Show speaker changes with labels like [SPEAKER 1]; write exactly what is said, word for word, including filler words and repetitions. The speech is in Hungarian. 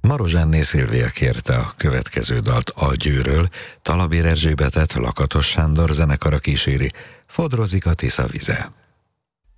[SPEAKER 1] Marozsánné Szilvia kérte a következő dalt a Győről, Talabér Erzsébetet Lakatos Sándor zenekara kíséri, Fodrozik a Tisza vize.